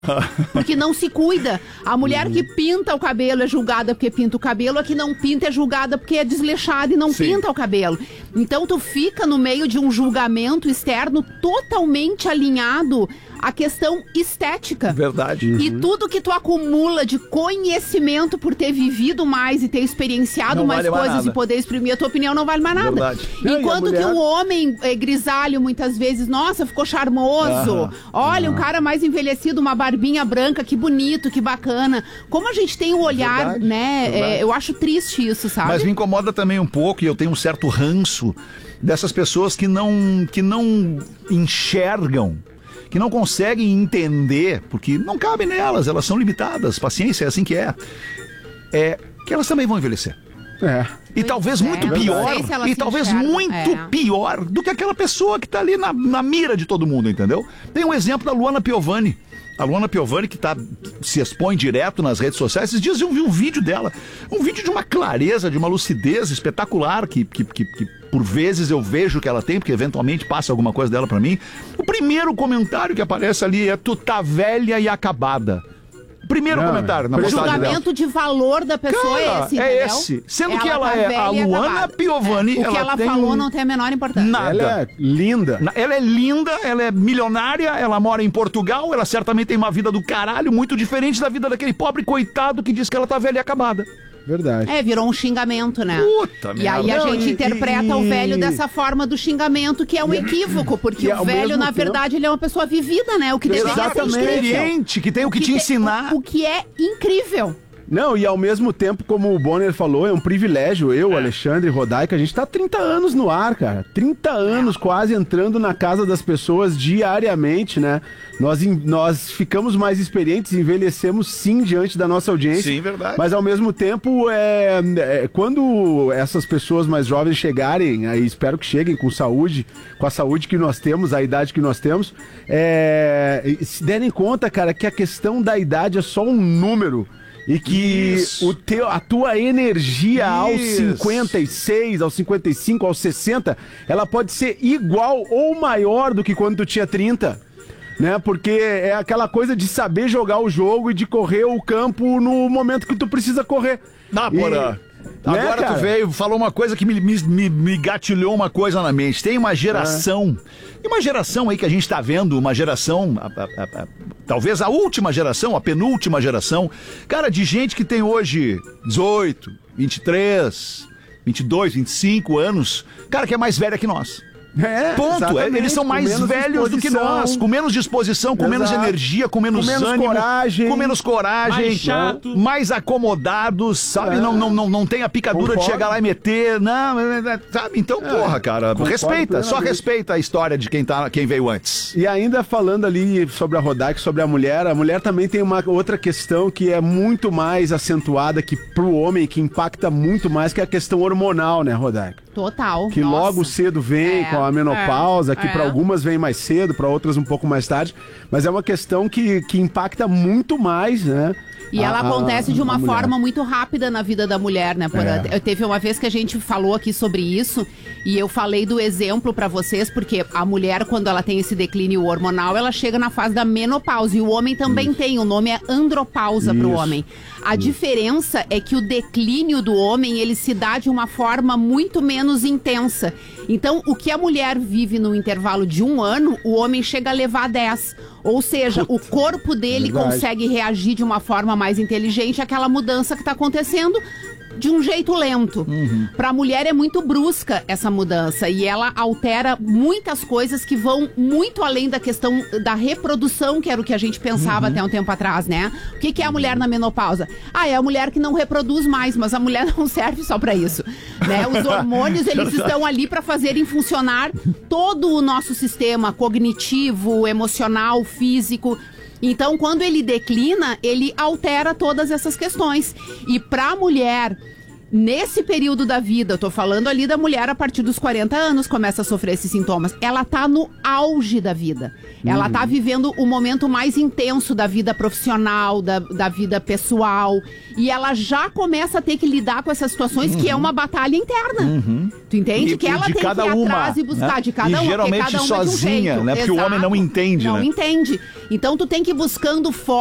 Porque não se cuida. A mulher que pinta o cabelo é julgada porque pinta o cabelo, a que não pinta é julgada porque é desleixada e não pinta o cabelo. Então tu fica no meio de um julgamento externo totalmente alinhado à questão estética. Verdade. E tudo que tu acumula de conhecimento por ter vivido mais e ter experienciado Não mais vale mais coisas nada. e poder exprimir a tua opinião, não vale mais nada. Verdade. Enquanto Não, e a que mulher- o homem grisalho, muitas vezes, nossa, ficou charmoso. Olha, um cara mais envelhecido, uma barbinha branca, que bonito, que bacana. Como a gente tem um olhar, Verdade, né? verdade. Eu acho triste isso, sabe? Mas me incomoda também um pouco, e eu tenho um certo ranço dessas pessoas que não enxergam, que não conseguem entender, porque não cabe nelas, elas são limitadas, paciência, é assim que é que elas também vão envelhecer. E talvez muito não pior, sei se elas e se talvez enxergam. muito pior do que aquela pessoa que tá ali na mira de todo mundo, entendeu? Tem um exemplo da Luana Piovani. A Luana Piovani, que se expõe direto nas redes sociais. Esses dias eu vi um vídeo dela. Um vídeo de uma clareza, de uma lucidez espetacular, que por vezes eu vejo que ela tem, porque eventualmente passa alguma coisa dela pra mim. O primeiro comentário que aparece ali é: tu tá velha e acabada. Primeiro comentário na O postagem dela. julgamento de valor da pessoa é Cara, esse, é entendeu? esse. Sendo que ela tá é velha a e Luana acabada. Piovani, O que ela tem falou não tem a menor importância. nada. Ela é linda. Ela é linda, ela é milionária, ela mora em Portugal, ela certamente tem uma vida do caralho muito diferente da vida daquele pobre coitado que diz que ela tá velha e acabada. Verdade. Virou um xingamento, né? Puta E aí merda. a gente Não, interpreta o velho dessa forma do xingamento, que é um equívoco, porque e o ao velho, mesmo na tempo- verdade, ele é uma pessoa vivida, né? O que deveria ser Exatamente. incrível. Experiente, que tem o que te tem- ensinar. O que é incrível. Não, e ao mesmo tempo, como o Bonner falou, é um privilégio. Eu, Alexandre e Rodaica, a gente tá 30 anos no ar, cara. 30 anos quase entrando na casa das pessoas diariamente, né? Nós ficamos mais experientes, envelhecemos sim diante da nossa audiência. Sim, verdade. Mas ao mesmo tempo, quando essas pessoas mais jovens chegarem, aí espero que cheguem com saúde, com a saúde que nós temos, a idade que nós temos, se derem conta, cara, que a questão da idade é só um número. E que Isso. a tua energia aos Isso. 56, aos 55, aos 60, ela pode ser igual ou maior do que quando tu tinha 30. Né? Porque é aquela coisa de saber jogar o jogo e de correr o campo no momento que tu precisa correr. Porra. Agora cara? tu veio, falou uma coisa que me gatilhou uma coisa na mente. Tem uma geração, e uma geração aí que a gente tá vendo, uma geração, talvez a última geração, a penúltima geração, cara, de gente que tem hoje 18, 23, 22, 25 anos, cara, que é mais velha que nós. Ponto. Exatamente, Eles são com mais menos velhos do que disposição. nós, com menos disposição, com menos Exato. energia, com menos Com menos ânimo, coragem. com menos coragem, Mais chato. mais acomodados, sabe? Não tem a picadura de Concordo. chegar lá e meter, não, sabe? Então, porra, cara, concordo respeita, só plenamente. respeita a história de quem veio antes. E ainda falando ali sobre a Rodaica, sobre a mulher também tem uma outra questão que é muito mais acentuada que pro homem, que impacta muito mais, que é a questão hormonal, né, Rodaica? Total. Que Nossa. logo cedo vem com a menopausa, que para algumas vem mais cedo, para outras um pouco mais tarde, mas é uma questão que impacta muito mais, né? E ela acontece de uma mulher. forma muito rápida na vida da mulher, né? Teve uma vez que a gente falou aqui sobre isso e eu falei do exemplo pra vocês, porque a mulher, quando ela tem esse declínio hormonal, ela chega na fase da menopausa. E o homem também tem, o nome é andropausa pro homem. A diferença é que o declínio do homem, ele se dá de uma forma muito menos intensa. Então, o que a mulher vive no intervalo de 1 ano, o homem chega a levar 10. Ou seja, o corpo dele verdade. consegue reagir de uma forma mais inteligente àquela mudança que está acontecendo de um jeito lento. Para a mulher é muito brusca essa mudança e ela altera muitas coisas que vão muito além da questão da reprodução, que era o que a gente pensava até um tempo atrás, né? O que é a mulher na menopausa? É a mulher que não reproduz mais, mas a mulher não serve só para isso, né? Os hormônios, eles estão ali para fazerem funcionar todo o nosso sistema cognitivo, emocional, físico. Então, quando ele declina, ele altera todas essas questões. E para a mulher nesse período da vida, eu tô falando ali da mulher a partir dos 40 anos começa a sofrer esses sintomas. Ela tá no auge da vida. Ela tá vivendo o momento mais intenso da vida profissional, da vida pessoal. E ela já começa a ter que lidar com essas situações que é uma batalha interna. Tu entende? Que ela tem que ir atrás e buscar, né? de cada uma. E geralmente cada uma sozinha, de um jeito. né? Porque o homem não entende, não né? entende. Então tu tem que ir buscando